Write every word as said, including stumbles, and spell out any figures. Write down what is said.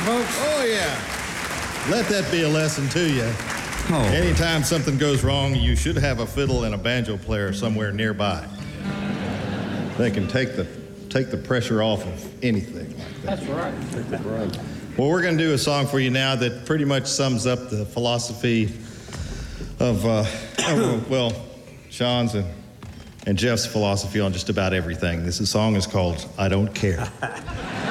folks. Oh, yeah. Let that be a lesson to you. Oh. Anytime something goes wrong, you should have a fiddle and a banjo player somewhere nearby. They can take the take the pressure off of anything like that. That's right. Take the brunt. Well, we're going to do a song for you now that pretty much sums up the philosophy of, uh, of well, Sean's and, and Jeff's philosophy on just about everything. This song is called I Don't Care.